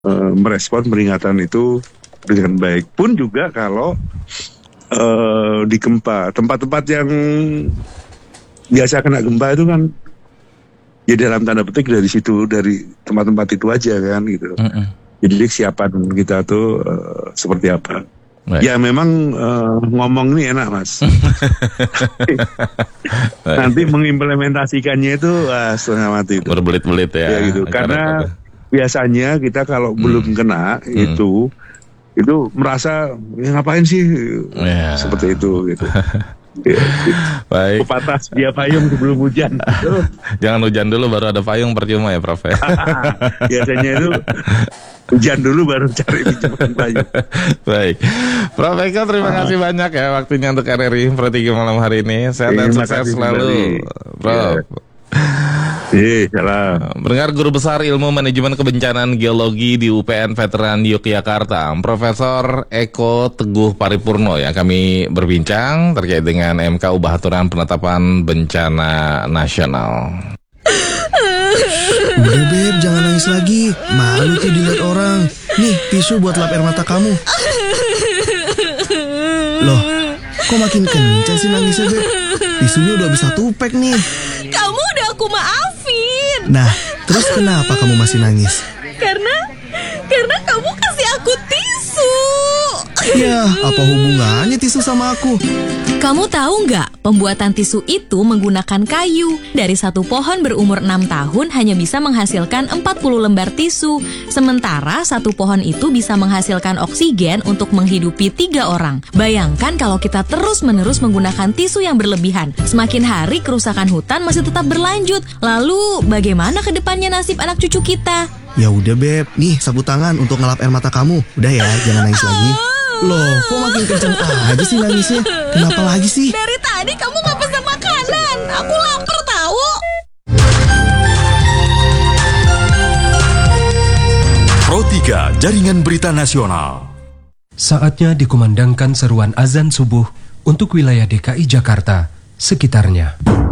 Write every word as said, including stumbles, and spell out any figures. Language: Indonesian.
uh, merespon peringatan itu dengan baik. Pun juga kalau uh, di gempa, tempat-tempat yang biasa kena gempa itu kan ya dalam tanda petik dari situ, dari tempat-tempat itu aja kan gitu. Mm-mm. Jadi kesiapan kita tuh uh, seperti apa. Baik. Ya memang uh, ngomong ini enak mas. Nanti mengimplementasikannya itu uh, setengah mati itu. Berbelit-belit ya. Ya gitu. Karena biasanya kita kalau hmm. belum kena hmm. itu itu merasa ya ngapain sih ya. Seperti itu gitu. Ya, gitu. Baik. Pepatah dia payung sebelum hujan. Jangan hujan dulu baru ada payung percuma ya Prof. Biasanya itu hujan dulu baru cari pinjaman payung. Baik, Prof Eko terima ah. kasih banyak ya waktunya untuk R R I Pro tiga malam hari ini. Sehat dan sukses selalu, Prof. Iya, salam. Mendengar Guru Besar Ilmu Manajemen Kebencanaan Geologi di U P N Veteran Yogyakarta, Profesor Eko Teguh Paripurno yang kami berbincang terkait dengan M K Ubah Aturan Penetapan Bencana Nasional. Udah Beb, jangan nangis lagi. Malu tuh dilihat orang. Nih, tisu buat lap air mata kamu. Loh, kok makin kencang sih nangisnya Beb? Tisunya udah habis satu pack nih. Kamu udah aku maafin. Nah, terus kenapa kamu masih nangis? Karena, karena kamu kasih aku tisu. Ya, apa hubungannya tisu sama aku? Kamu tahu nggak, pembuatan tisu itu menggunakan kayu. Dari satu pohon berumur enam tahun hanya bisa menghasilkan empat puluh lembar tisu. Sementara satu pohon itu bisa menghasilkan oksigen untuk menghidupi tiga orang. Bayangkan kalau kita terus-menerus menggunakan tisu yang berlebihan. Semakin hari kerusakan hutan masih tetap berlanjut. Lalu bagaimana ke depannya nasib anak cucu kita? Ya udah Beb, nih sapu tangan untuk ngelap air mata kamu. Udah ya, jangan nangis lagi. Loh, kok makin kencang aja sih nangisnya? Kenapa lagi sih? Dari tadi kamu gak pesan makanan. Aku lapar tahu. Pro tiga Jaringan Berita Nasional. Saatnya dikumandangkan seruan azan subuh untuk wilayah D K I Jakarta sekitarnya.